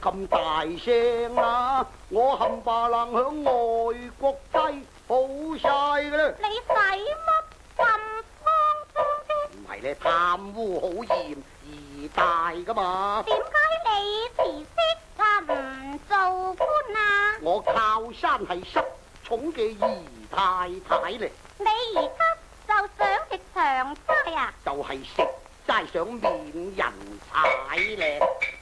咁大聲啊！我冚唪唥響外國擠好晒㗎啦！ 你使乜咁慌張啫？ 唔係咧，貪污好嚴而大㗎嘛！ 點解你辭職啊唔做官啊？ 我靠山係失寵嘅姨太太咧， 你而家就想食長齋啊？ 就係食齋想免人踩咧。